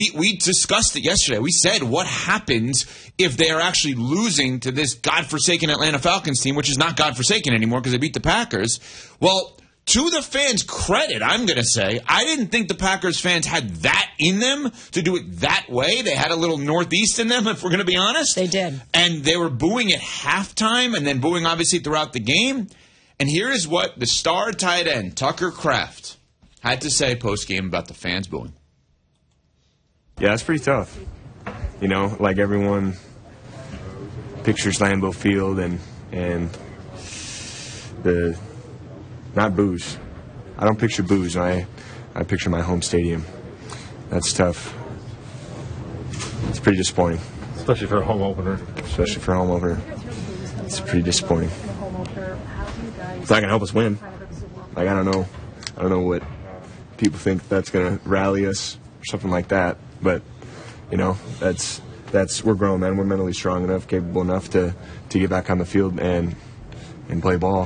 We discussed it yesterday. We said, what happens if they are actually losing to this godforsaken Atlanta Falcons team, which is not godforsaken anymore because they beat the Packers? Well, to the fans' credit, I'm going to say, I didn't think the Packers fans had that in them to do it that way. They had a little Northeast in them, if we're going to be honest. They did. And they were booing at halftime and then booing, obviously, throughout the game. And here is what the star tight end, Tucker Kraft, had to say post-game about the fans booing. Yeah, it's pretty tough. You know, like everyone pictures Lambeau Field and the not booze. I don't picture booze. I picture my home stadium. That's tough. It's pretty disappointing. Especially for a home opener. Especially for a home opener. It's pretty disappointing. It's not gonna help us win. Like I don't know what people think that's gonna rally us or something like that. But, you know, that's we're grown, man. We're mentally strong enough, capable enough to get back on the field and play ball.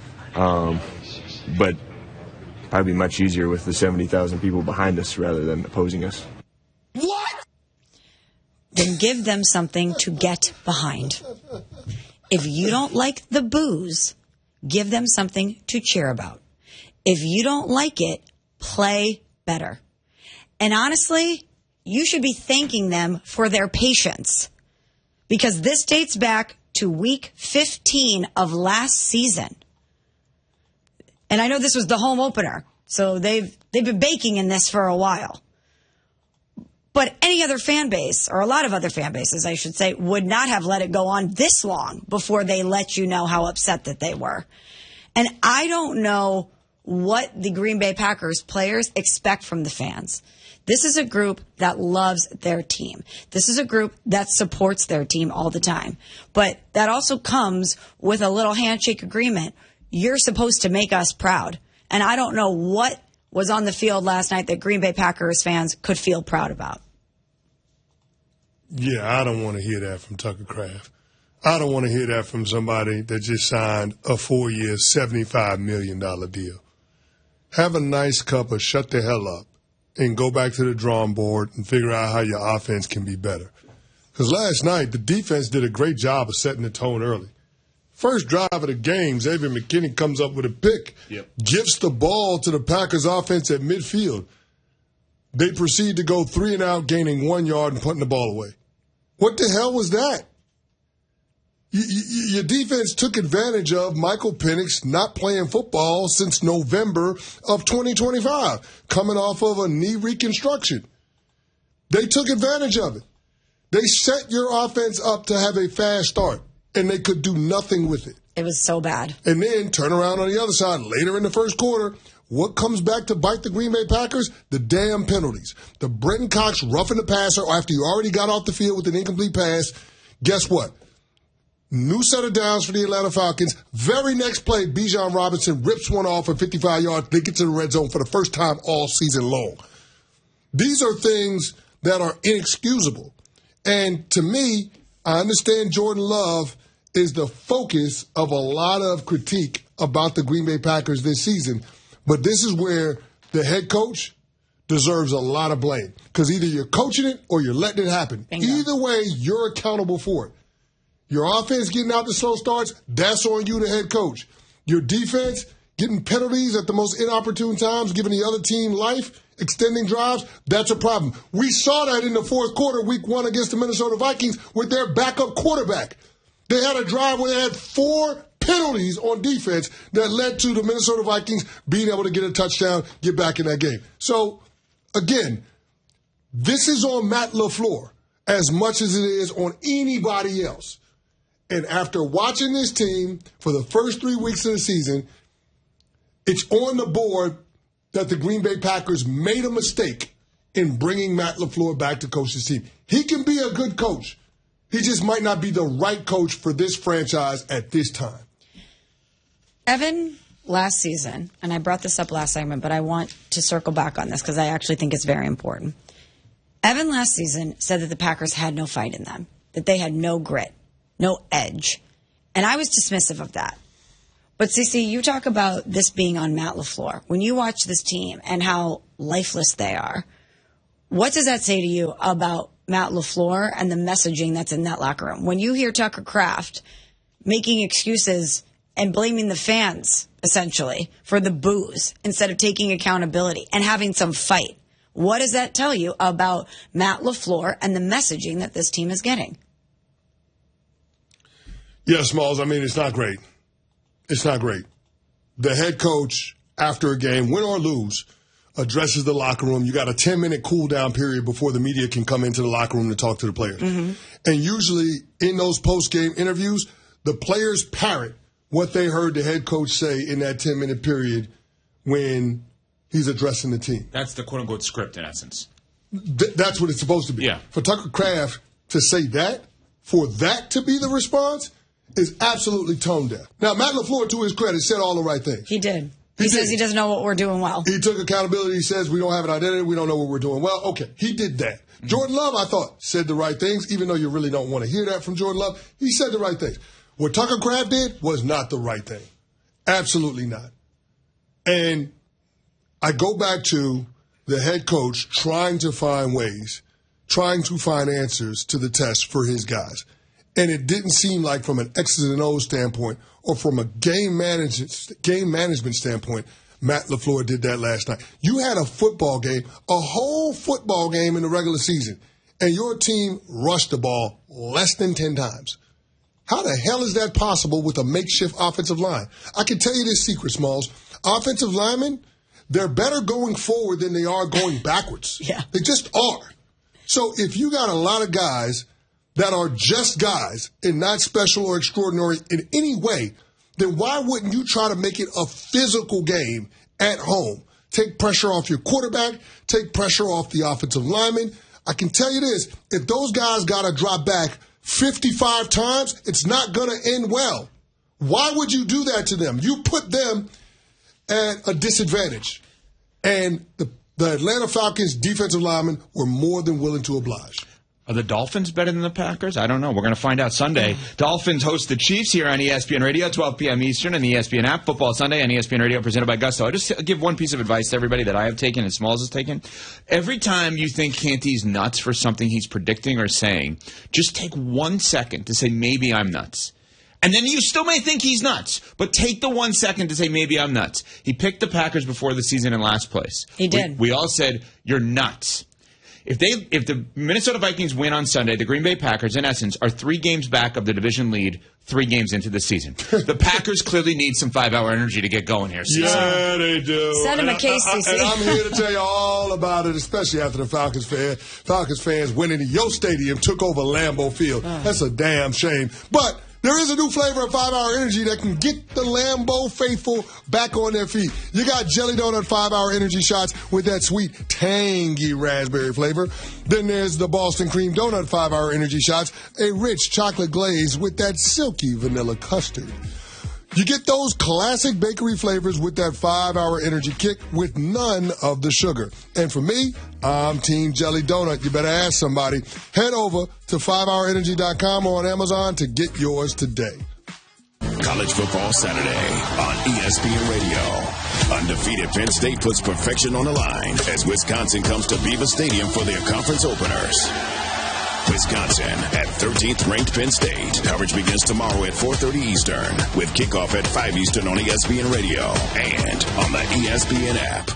But probably much easier with the 70,000 people behind us rather than opposing us. What? Then give them something to get behind. If you don't like the booze, give them something to cheer about. If you don't like it, play better. And honestly, you should be thanking them for their patience, because this dates back to week 15 of last season. And I know this was the home opener, so they've been baking in this for a while. But any other fan base, or a lot of other fan bases, I should say, would not have let it go on this long before they let you know how upset that they were. And I don't know what the Green Bay Packers players expect from the fans. This is a group that loves their team. This is a group that supports their team all the time. But that also comes with a little handshake agreement. You're supposed to make us proud. And I don't know what was on the field last night that Green Bay Packers fans could feel proud about. Yeah, I don't want to hear that from Tucker Kraft. I don't want to hear that from somebody that just signed a 4-year, $75 million deal. Have a nice cup of shut the hell up and go back to the drawing board and figure out how your offense can be better. Because last night, the defense did a great job of setting the tone early. First drive of the game, Xavier McKinney comes up with a pick, gifts the ball to the Packers offense at midfield. They proceed to go 3 and out, gaining 1 yard and putting the ball away. What the hell was that? Your defense took advantage of Michael Penix not playing football since November of 2025, coming off of a knee reconstruction. They took advantage of it. They set your offense up to have a fast start, and they could do nothing with it. It was so bad. And then turn around on the other side later in the first quarter. What comes back to bite the Green Bay Packers? The damn penalties. The Brenton Cox roughing the passer after you already got off the field with an incomplete pass. Guess what? New set of downs for the Atlanta Falcons. Very next play, Bijan Robinson rips one off for 55 yards. They get to the red zone for the first time all season long. These are things that are inexcusable. And to me, I understand Jordan Love is the focus of a lot of critique about the Green Bay Packers this season. But this is where the head coach deserves a lot of blame. Because either you're coaching it or you're letting it happen. Bingo. Either way, you're accountable for it. Your offense getting out the slow starts, that's on you, the head coach. Your defense getting penalties at the most inopportune times, giving the other team life, extending drives, that's a problem. We saw that in the fourth quarter, week 1 against the Minnesota Vikings with their backup quarterback. They had a drive where they had 4 penalties on defense that led to the Minnesota Vikings being able to get a touchdown, get back in that game. So, again, this is on Matt LaFleur as much as it is on anybody else. And after watching this team for the first 3 weeks of the season, it's on the board that the Green Bay Packers made a mistake in bringing Matt LaFleur back to coach this team. He can be a good coach. He just might not be the right coach for this franchise at this time. Evan, last season, and I brought this up last segment, but I want to circle back on this because I actually think it's very important. Evan last season said that the Packers had no fight in them, that they had no grit, no edge. And I was dismissive of that. But, CeCe, you talk about this being on Matt LaFleur. When you watch this team and how lifeless they are, What does that say to you about Matt LaFleur and the messaging that's in that locker room? When you hear Tucker Kraft making excuses and blaming the fans, essentially, for the boos instead of taking accountability and having some fight, what does that tell you about Matt LaFleur and the messaging that this team is getting? Yeah, Smalls, I mean, it's not great. It's not great. The head coach, after a game, win or lose, addresses the locker room. You got a 10-minute cool-down period before the media can come into the locker room to talk to the players. Mm-hmm. And usually in those post-game interviews, the players parrot what they heard the head coach say in that 10-minute period when he's addressing the team. That's the quote-unquote script, in essence. That's what it's supposed to be. Yeah. For Tucker Kraft to say that, for that to be the response, is absolutely tone deaf. Now, Matt LaFleur, to his credit, said all the right things. He did. He says he doesn't know what we're doing well. He took accountability. He says we don't have an identity. We don't know what we're doing well. Okay, he did that. Mm-hmm. Jordan Love, I thought, said the right things, even though you really don't want to hear that from Jordan Love. He said the right things. What Tucker Kraft did was not the right thing. Absolutely not. And I go back to the head coach trying to find ways, trying to find answers to the test for his guys. And it didn't seem like from an X's and O's standpoint or from a game management standpoint, Matt LaFleur did that last night. You had a football game, a whole football game in the regular season, and your team rushed the ball less than 10 times. How the hell is that possible with a makeshift offensive line? I can tell you this secret, Smalls. Offensive linemen, they're better going forward than they are going backwards. Yeah. They just are. So if you got a lot of guys that are just guys and not special or extraordinary in any way, then why wouldn't you try to make it a physical game at home? Take pressure off your quarterback, take pressure off the offensive lineman. I can tell you this, if those guys got to drop back 55 times, it's not going to end well. Why would you do that to them? You put them at a disadvantage. And the Atlanta Falcons defensive linemen were more than willing to oblige. Are the Dolphins better than the Packers? I don't know. We're going to find out Sunday. Dolphins host the Chiefs here on ESPN Radio, 12 p.m. Eastern, and the ESPN app. Football Sunday on ESPN Radio, presented by Gusto. I'll just give one piece of advice to everybody that I have taken and Smalls has taken. Every time you think Canty's nuts for something he's predicting or saying, just take 1 second to say, maybe I'm nuts. And then you still may think he's nuts, but take the 1 second to say, maybe I'm nuts. He picked the Packers before the season in last place. He did. We all said, you're nuts. If the Minnesota Vikings win on Sunday, the Green Bay Packers, in essence, are 3 games back of the division lead 3 games into the season. The Packers clearly need some 5-hour energy to get going here. Yeah, they do. Send him a case, CC. And I'm here to tell you all about it, especially after the Falcons fans winning in your stadium took over Lambeau Field. That's a damn shame. But there is a new flavor of 5-hour energy that can get the Lambeau faithful back on their feet. You got Jelly Donut 5-hour energy shots with that sweet, tangy raspberry flavor. Then there's the Boston Cream Donut 5-hour energy shots, a rich chocolate glaze with that silky vanilla custard. You get those classic bakery flavors with that 5-hour energy kick with none of the sugar. And for me, I'm Team Jelly Donut. You better ask somebody. Head over to 5hourenergy.com or on Amazon to get yours today. College Football Saturday on ESPN Radio. Undefeated Penn State puts perfection on the line as Wisconsin comes to Beaver Stadium for their conference openers. Wisconsin at 13th ranked Penn State. Coverage begins tomorrow at 4:30 Eastern with kickoff at 5 Eastern on ESPN Radio and on the ESPN app.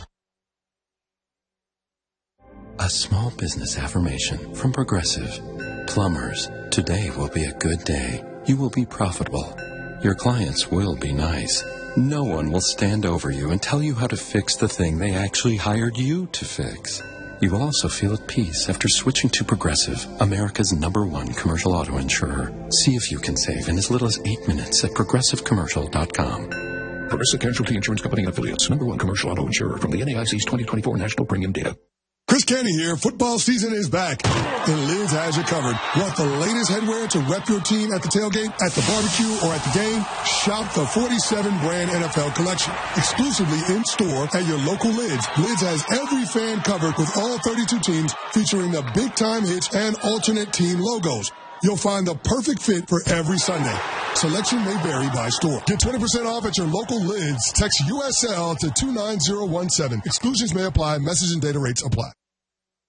A small business affirmation from Progressive. Plumbers, today will be a good day. You will be profitable. Your clients will be nice. No one will stand over you and tell you how to fix the thing they actually hired you to fix. You will also feel at peace after switching to Progressive, America's #1 commercial auto insurer. See if you can save in as little as 8 minutes at progressivecommercial.com. Progressive Casualty Insurance Company and Affiliates, #1 commercial auto insurer from the NAIC's 2024 National Premium Data. Chris Canty here. Football season is back, and Lids has you covered. Want the latest headwear to rep your team at the tailgate, at the barbecue, or at the game? Shop the 47 brand NFL collection, exclusively in store at your local Lids. Lids has every fan covered with all 32 teams, featuring the big time hits and alternate team logos. You'll find the perfect fit for every Sunday. Selection may vary by store. Get 20% off at your local Lids. Text USL to 29017. Exclusions may apply. Message and data rates apply.